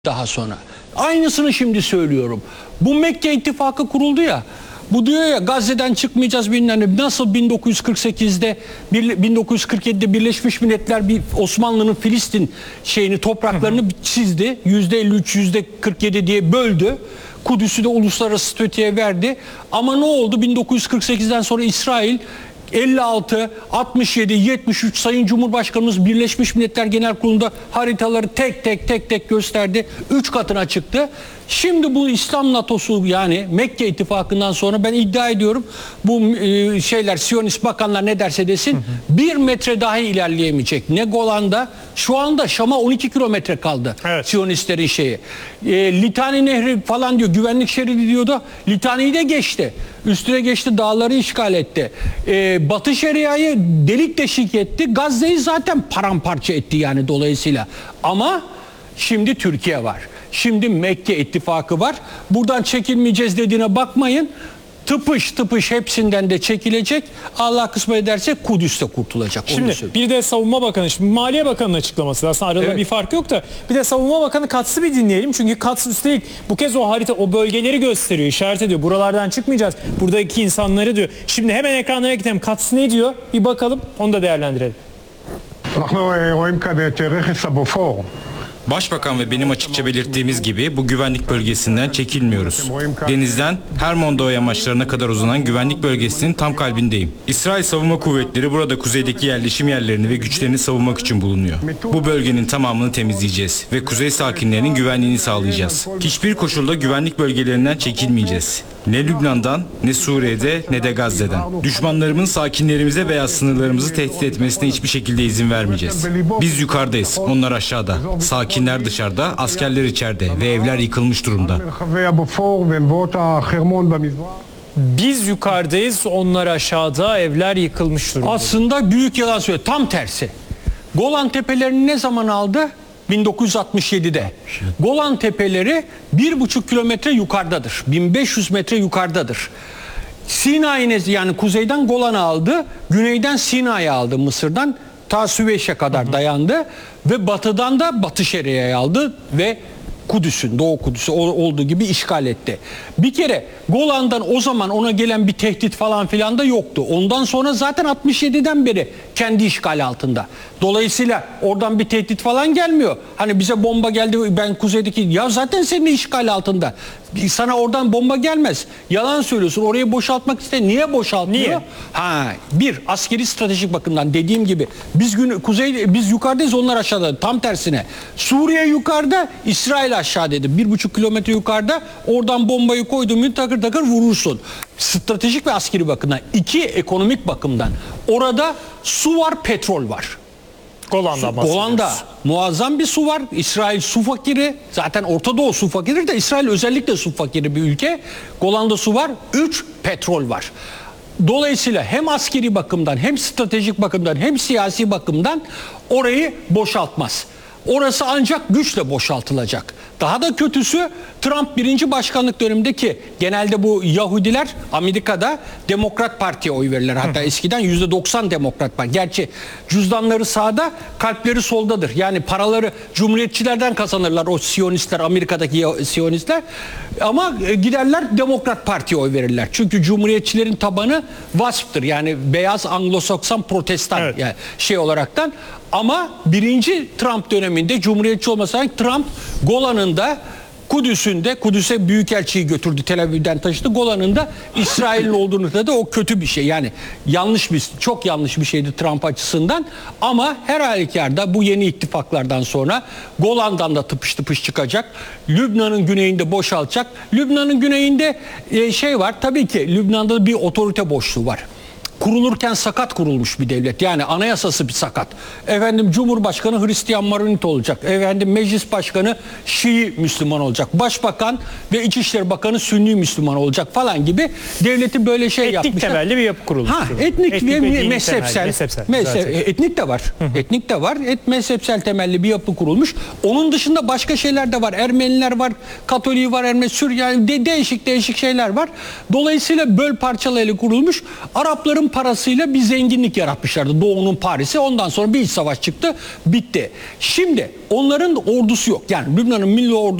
daha sonra. Aynısını şimdi söylüyorum. Bu Mekke İttifakı kuruldu ya. Bu diyor ya Gazze'den çıkmayacağız bilmem ne. Nasıl 1948'de 1947'de Birleşmiş Milletler bir Osmanlı'nın Filistin topraklarını çizdi. %53 %47 diye böldü. Kudüs'ü de uluslararası statüye verdi. Ama ne oldu? 1948'den sonra İsrail 56, 67, 73 Sayın Cumhurbaşkanımız Birleşmiş Milletler Genel Kurulu'nda haritaları tek tek gösterdi. 3 katına çıktı. Şimdi bu İslam NATO'su yani Mekke İttifakı'ndan sonra ben iddia ediyorum bu Siyonist bakanlar ne derse desin 1 metre dahi ilerleyemeyecek. Ne Golan'da şu anda Şam'a 12 kilometre kaldı. Evet. Siyonistlerin şeyi. Litani Nehri falan diyor güvenlik şeridi diyordu. Litani'yi de geçti. Üstüne geçti dağları işgal etti. Batı Şeria'yı delik deşik etti. Gazze'yi zaten paramparça etti yani dolayısıyla. Ama şimdi Türkiye var. Şimdi Mekke İttifakı var. Buradan çekilmeyeceğiz dediğine bakmayın. Tıpış hepsinden de çekilecek. Allah kısmet ederse Kudüs'te kurtulacak. Şimdi bir de Savunma Bakanı, şimdi Maliye Bakanı'nın açıklaması aslında arada bir fark yok da bir de Savunma Bakanı Katz'ı bir dinleyelim. Çünkü Katz üstelik bu kez o harita o bölgeleri gösteriyor, işaret ediyor. Buralardan çıkmayacağız. Buradaki insanları diyor. Şimdi hemen ekranlara gidelim. Katz ne diyor? Bir bakalım. Onu da değerlendirelim. Başbakan ve benim açıkça belirttiğimiz gibi bu güvenlik bölgesinden çekilmiyoruz. Denizden Hermondoğu yamaçlarına kadar uzanan güvenlik bölgesinin tam kalbindeyim. İsrail Savunma Kuvvetleri burada kuzeydeki yerleşim yerlerini ve güçlerini savunmak için bulunuyor. Bu bölgenin tamamını temizleyeceğiz ve kuzey sakinlerinin güvenliğini sağlayacağız. Hiçbir koşulda güvenlik bölgelerinden çekilmeyeceğiz. Ne Lübnan'dan, ne Suriye'de, ne de Gazze'den. Düşmanlarımın sakinlerimize veya sınırlarımızı tehdit etmesine hiçbir şekilde izin vermeyeceğiz. Biz yukarıdayız, onlar aşağıda. Sakinler dışarıda, askerler içeride ve evler yıkılmış durumda. Biz yukarıdayız, onlar aşağıda, evler yıkılmış durumda. Aslında büyük yalan söylüyor. Tam tersi. Golan Tepelerini ne zaman aldı? 1967'de. Golan Tepeleri 1,5 kilometre yukarıdadır. 1500 metre yukarıdadır. Sinai'ne yani kuzeyden Golan'ı aldı, güneyden Sinai'yi aldı Mısır'dan. Ta Süveyş'e kadar dayandı ve batıdan da Batı Şeria'yı aldı ve Kudüs'ün, Doğu Kudüs'ü olduğu gibi işgal etti. Bir kere Golan'dan o zaman ona gelen bir tehdit falan filan da yoktu. Ondan sonra zaten 67'den beri kendi işgal altında. Dolayısıyla oradan bir tehdit falan gelmiyor. Hani bize bomba geldi ben kuzeydeki ya zaten senin işgal altında. Sana oradan bomba gelmez. Yalan söylüyorsun. Orayı boşaltmak iste. Niye boşaltmıyor? Niye? Bir askeri stratejik bakımdan dediğim gibi biz yukarıdayız onlar aşağıda. Tam tersine. Suriye yukarıda, İsrail aşağıdaydı. 1,5 kilometre yukarıda. Oradan bombayı koydun mu takır takır vurursun. Stratejik ve askeri bakımdan. 2 ekonomik bakımdan. Orada su var, petrol var. Golan'da muazzam bir su var. İsrail su fakiri. Zaten Orta Doğu su fakiri de İsrail özellikle su fakiri bir ülke. Golan'da su var. 3 petrol var. Dolayısıyla hem askeri bakımdan hem stratejik bakımdan hem siyasi bakımdan orayı boşaltmaz. Orası ancak güçle boşaltılacak. Daha da kötüsü Trump 1. başkanlık dönemindeki genelde bu Yahudiler Amerika'da Demokrat Parti'ye oy verirler. Hatta eskiden %90 Demokrat Parti. Gerçi cüzdanları sağda, kalpleri soldadır. Yani paraları Cumhuriyetçilerden kazanırlar o Siyonistler, Amerika'daki Siyonistler. Ama giderler Demokrat Parti'ye oy verirler. Çünkü Cumhuriyetçilerin tabanı WASP'tır. Yani beyaz Anglo-Sakson protestan yani olaraktan. Ama 1. Trump döneminde Cumhuriyetçi olmasaydı Trump Golan'ın da Kudüs'e büyükelçiyi götürdü, Tel Aviv'den taşıdı. Golan'ın da İsrail'in olduğunu da o kötü bir şey. Yani çok yanlış bir şeydi Trump açısından. Ama her halükarda bu yeni ittifaklardan sonra Golan'dan da tıpış çıkacak. Lübnan'ın güneyinde boşaltacak. Lübnan'ın güneyinde var. Tabii ki Lübnan'da bir otorite boşluğu var. Kurulurken sakat kurulmuş bir devlet. Yani anayasası bir sakat. Cumhurbaşkanı Hristiyan Maronit olacak. Meclis Başkanı Şii Müslüman olacak. Başbakan ve İçişleri Bakanı Sünni Müslüman olacak falan gibi devleti böyle yapmışlar. Etnik temelli bir yapı kurulmuş. Etnik ve mezhepsel. Etnik de var. Etnik de var. Mezhepsel temelli bir yapı kurulmuş. Onun dışında başka şeyler de var. Ermeniler var, Katoliği var, Süryani değişik şeyler var. Dolayısıyla böl parçalayla kurulmuş. Arapların parasıyla bir zenginlik yaratmışlardı. Doğu'nun Paris'i. Ondan sonra bir iç savaş çıktı. Bitti. Şimdi onların ordusu yok. Yani Lübnan'ın milli ordusu